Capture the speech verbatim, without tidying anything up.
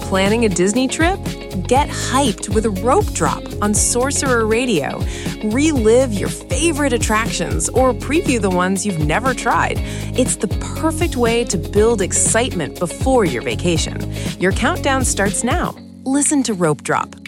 Planning a Disney trip? Get hyped with a Rope Drop on Sorcerer Radio. Relive your favorite attractions or preview the ones you've never tried. It's the perfect way to build excitement before your vacation. Your countdown starts now. Listen to Rope Drop